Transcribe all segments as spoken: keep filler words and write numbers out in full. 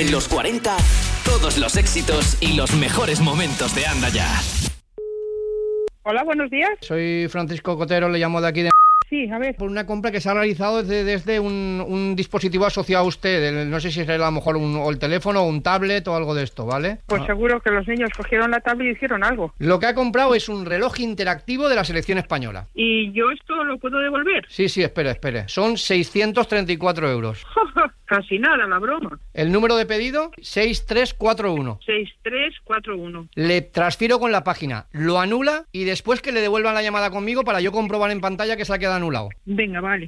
En los cuarenta, todos los éxitos y los mejores momentos de Anda Ya. Hola, buenos días. Soy Francisco Cotero, le llamo de aquí de... Sí, a ver. Por una compra que se ha realizado desde, desde un, un dispositivo asociado a usted. El, no sé si será a lo mejor un, o el teléfono o un tablet o algo de esto, ¿vale? Pues Ah. seguro que los niños cogieron la tablet y hicieron algo. Lo que ha comprado es un reloj interactivo de la selección española. ¿Y yo esto lo puedo devolver? Sí, sí, espere, espere. Son seiscientos treinta y cuatro euros. Casi nada, la broma. El número de pedido, seis tres cuatro uno. seis tres cuatro uno. Le transfiero con la página, lo anula y después que le devuelvan la llamada conmigo para yo comprobar en pantalla que se ha quedado anulado. Venga, vale.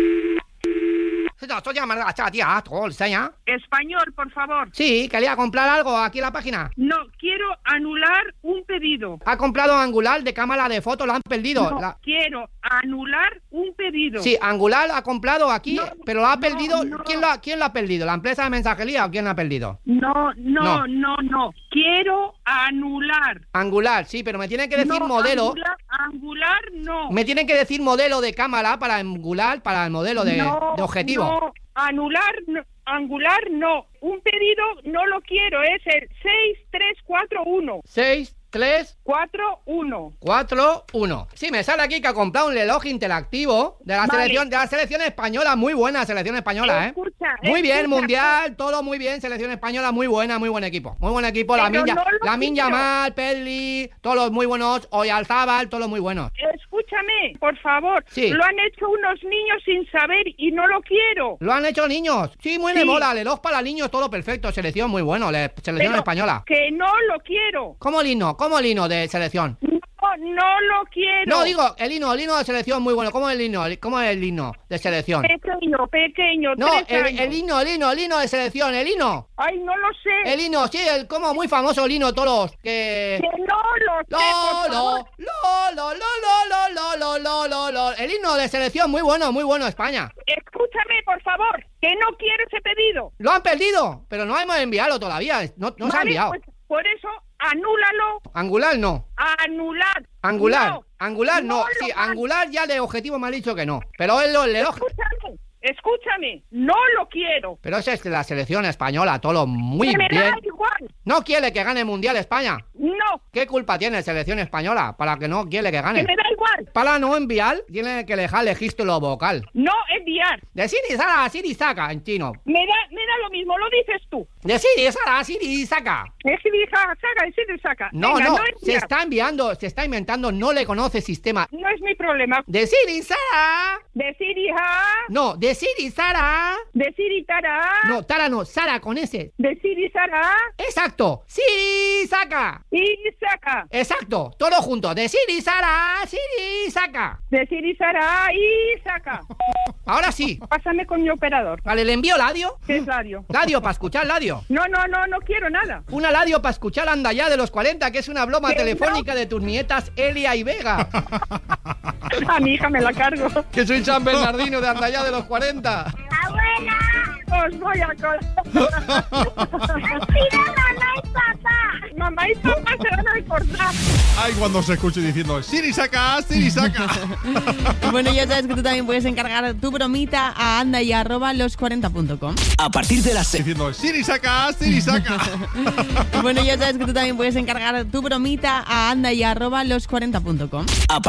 Español, por favor. Sí, quería comprar algo aquí en la página. No, quiero anular un pedido. Ha comprado Angular de cámara de foto, lo han perdido. No, La- quiero anular un pedido. Sí, Angular ha comprado aquí, No, pero lo ha no, perdido. no. ¿Quién, lo ha, ¿Quién lo ha perdido? ¿La empresa de mensajería o quién lo ha perdido? No, no, No. no, no. Quiero anular. Angular, sí, pero me tienen que decir No, modelo. Angular, angular no. Me tienen que decir modelo de cámara para Angular, para el modelo de, No, de objetivo. No, anular, no, angular no. Un pedido no lo quiero, es el seis tres cuatro uno. seis, tres, cuatro uno. cuatro, uno. Sí, me sale aquí que ha comprado un reloj interactivo de la Vale. selección de la selección española, muy buena selección española, ¿eh? Escucha, Muy bien, escucha. mundial, todo muy bien, selección española, muy buena, muy buen equipo. Muy buen equipo, la Pero Minja, no lo la Minja quiero. Mal, Pedri, todos los muy buenos, Oyarzábal, todos los muy buenos. Escúchame, por favor. Sí. Lo han hecho unos niños sin saber y no lo quiero. ¿Lo han hecho niños? Sí, muy de Sí. moda, reloj para niños, todo perfecto, selección muy bueno, le- selección Pero española. Que no lo quiero. ¿Cómo el himno? ¿Cómo el himno de selección? No, no lo quiero. No, digo, el himno, el himno de selección muy bueno. ¿Cómo es el himno? ¿Cómo es el himno de selección? Pequeño, pequeño, No, tres el, años. el himno, el himno, el himno de selección, el himno. Ay, no lo sé. El himno, sí, el como muy famoso el himno de todos, que... Que no lo sé, Lo, por lo, favor. lo, lo, lo, lo, lo, lo, lo, lo, lo. El himno de selección muy bueno, muy bueno, España. Escúchame, por favor, que no quiero ese pedido. Lo han perdido, pero no hemos enviado todavía, no, no se ha Vale, enviado. pues, por eso, anúlalo. Angular no. Anular. Angular, No, Angular no. no Sí, lo han- Angular ya de objetivo me ha dicho que no. Pero el, el reloj... Escúchame, escúchame, no lo quiero. Pero esa es de la selección española, todo muy Que me bien. da igual. ¿No quiere que gane el Mundial España? No, ¿Qué culpa tiene selección española para que no quiere que que gane? me da igual. Para no enviar, tiene que dejar el registro vocal. No enviar. De Siri Sara a Siri Saca en chino. Me da, me da lo mismo, lo dices tú. De Siri Sara a Siri Saca. Es si saca, es si saca. No, Venga, no, no se enviar. está enviando, se está inventando, no le conoce sistema. No es mi problema. De Siri Sara. Decir hija, No, de Siri Sara. decir itara, No, Tara no, Sara con S. decir isara Exacto. Siri Saca. y saca. Exacto, todo junto. De Siri Sara, Siri Saca. Decir isara y saca. Ahora sí. Pásame con mi operador. Vale, le envío Ladio. ¿Qué es radio? Ladio para escuchar Ladio. No, no, no, no quiero nada. Una Ladio para escuchar Anda Ya de los cuarenta, que es una broma Que telefónica de tus nietas Elia y Vega. A mi hija me la cargo. Que soy San Bernardino de Anda Ya de los cuarenta. ¡Abuela! Os voy a colar. ¡Mira, mamá y papá! Mamá y papá se van a recordar. Ay, cuando se escuche diciendo Siri saca, Siri saca. Bueno, ya sabes que tú también puedes encargar tu bromita a anda y arroba los cuarenta punto com. A partir de las seis. Diciendo Siri saca, Siri saca. Bueno, ya sabes que tú también puedes encargar tu bromita a anda y arroba los cuarenta punto com.